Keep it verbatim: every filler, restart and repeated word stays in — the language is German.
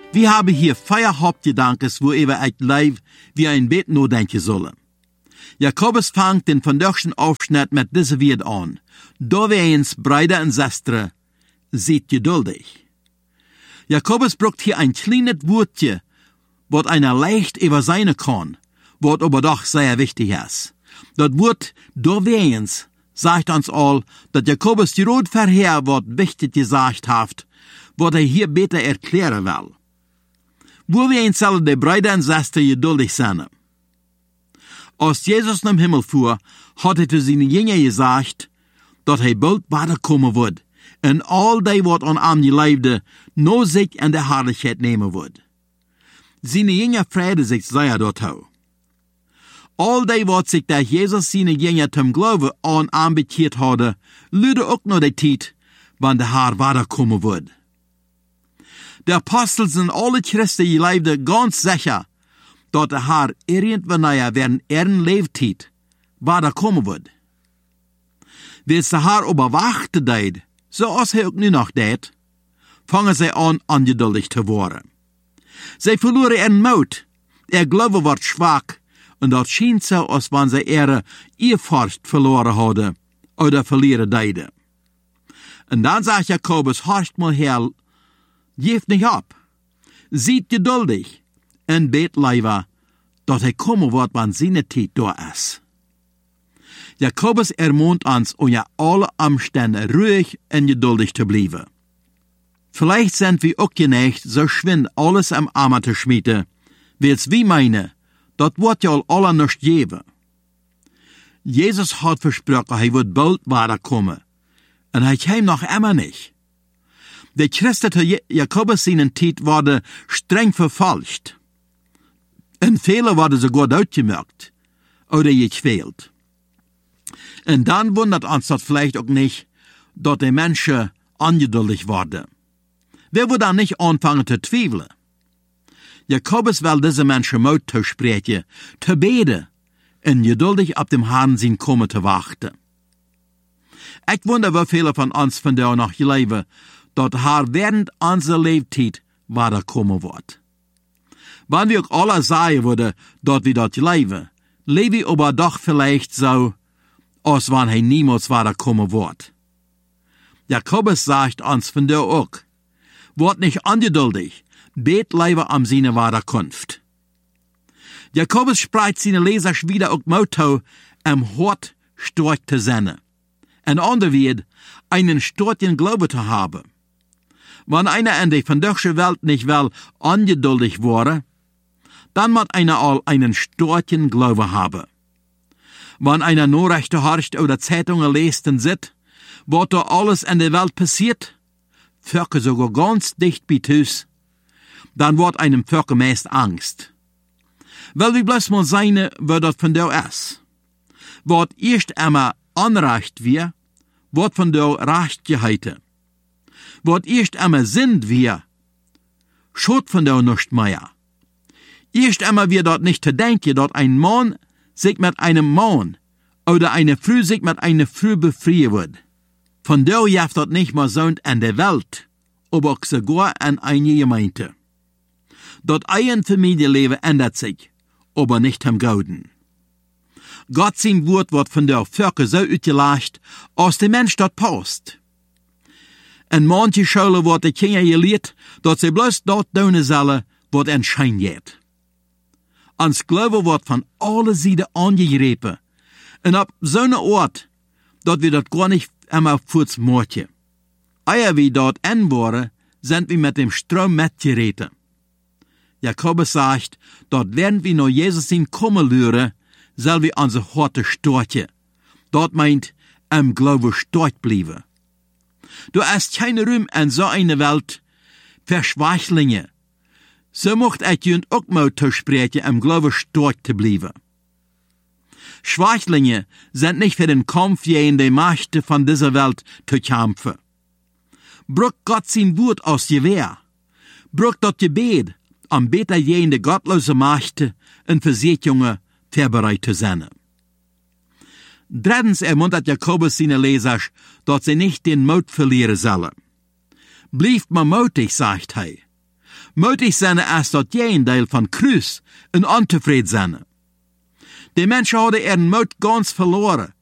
Wir haben hier vier Hauptgedankes, wo wir ein Leib wie ein Bett nur denken sollen. Jakobus fängt den vandaagschen Aufschnitt mit diesem Wort an. Da wir uns, Brüder und Schwestern, seid geduldig. Jakobus braucht hier ein kleines Wortje, was einer leicht über sein kann, was aber doch sehr wichtig ist. Das Wort, da wir uns, sagt uns all, dass Jakobus die Rot vorher, was wichtig gesagt hat, was er hier besser erklären will. Wo wir uns alle, die Brüder und Schwestern, geduldig sind. Als Jesus nach dem Himmel fuhr, hat er zu seinen Jüngern gesagt, dass er bald weiterkommen wird und all die, was an ihm geleefde, nur sich in der Herrlichkeit nehmen wird. Seine Jünger freuen sich sehr dazu. All die, was sich durch Jesus seine Jünger zum Glauben an ihm bekehrt hadden, lüde auch noch die Zeit, wann der Herr weiterkommen wird. Die Apostel sind alle Christen geleefde ganz sicher, dass der Herr irgendwann während ihren Lebenszeit weiterkommen wird. Wie es der Herr überwachte deed, so als er auch nu noch deed, fangen sie an, ungeduldig zu werden. Sie verloren ihren Mut, ihr Glaube wird schwach, und das schien so, als wenn sie ihre Ehrfurcht verloren hadden, oder verlieren deiden. Und dann sagt Jakobus, horcht mal her, geeft nicht ab, seid geduldig, en bet leiva, dat hij komen wordt wanneer zijn tijd door is. Jakobus ermahnt uns, unter alle Umstände ruhig und geduldig zu bleiben. Vielleicht sind wir auch geneigt, so schwind alles am Arme zu schmieden, wie es wir meinen, dat wird ja alle nicht geben. Jesus hat versprochen, er wird bald weiterkommen, und er kam noch immer nicht. Die Christen zu Jakobus seinen Zeit wurden streng verfolgt. Und viele werden sogar uitgemerkt oder gequält. Und dann wundert uns das vielleicht auch nicht, dass die Menschen ungeduldig werden. Wer wird dann nicht anfangen zu zweifeln? Jakobus will diese Menschen Mut zu sprechen, zu beten und geduldig auf dem Herrn sein Kommen zu warten. Ich wundere, wie viele von uns von der noch leben, dass der Herr während unserer Lebenszeit weiterkommen wird. Wenn wir auch alle sagen würden, dass wir dort leben, lebe ich aber doch vielleicht so, als wenn er niemals weiterkommen wird. Jakobus sagt uns von der auch, wird nicht ungeduldig, bet leben am seine Wiederkunft. Jakobus spricht seine Leser wieder auch Motto, am Hort stark zu sein. Ein anderer wird, einen starken Glaube zu haben. Wenn einer in der vandaagse Welt nicht will ungeduldig wurde, dann muss einer all einen starken Glaube haben. Wenn einer Nachrichten horcht oder Zeitungen liest und sieht, was da alles in der Welt passiert, Völker sogar ganz dicht bei Tüß, dann wird einem Völker meist Angst. Weil wir bloß mal sein, was das von da ist. Was erst einmal Unrecht wir, wird von da Recht gehalten. Was erst einmal sind wir, schot von da nicht mehr. Erst einmal wir dort nicht zu denken, dass ein Mann sich mit einem Mann oder eine Frau sich mit einer Frau befreien wird. Von da jaft dort nicht mehr so in der Welt, aber auch sogar in eine Gemeinde. Dort ein Familienleben ändert sich, aber nicht am Gauden. Gott sein Wort wird von der Völker so utgelacht, als der Mensch dort passt. In manche Schulen wird die Kinder gelehrt, dass sie bloß dort tun sollen, was ihnen Schein geht. Ans Glaube wird von allen Seiten angegriffen. Und ab so einer Ort, dort wir dort gar nicht einmal kurz morgen. Ehe wir dort in waren, sind wir mit dem Strom mitgeritten. Jakobus sagt, dort werden wir noch Jesus in kommen lüren, soll wir unsere Horte storchen. Dort meint, am Glaube stark bleiben. Du hast keine Ruhm in so einer Welt für Schwächlinge. So mocht ich jünd auch mal zu sprechen, am Glaube stark zu bleiben. Schwächlinge sind nicht für den Kampf gegen die Mächte von dieser Welt zu kämpfen. Bruch Gott sein Wort aus Gewehr. Bruch das Gebet, am beter gegen die gottlose Mächte und Versicherungen vorbereitet zu sein. Drittens ermuntert Jakobus seine Leser, dass sie nicht den Mut verlieren sollen. Bleibt mal mutig, sagt er. Mutig zijn als dat Gegenteil van Kruis en ontevreden zijn. Die Menschen hadden ihren Mut ganz verloren